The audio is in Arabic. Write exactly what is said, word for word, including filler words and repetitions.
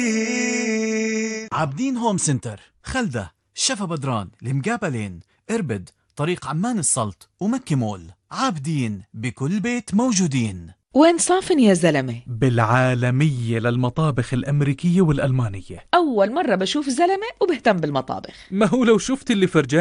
عابدين هوم سنتر، خلدة، شفا بدران، المقابلين، إربد، طريق عمان السلط ومكة مول. عابدين بكل بيت موجودين. وين صافن يا زلمة؟ بالعالمية للمطابخ الأمريكية والألمانية. أول مرة بشوف زلمة وبهتم بالمطابخ. ما هو لو شفت اللي فرجاني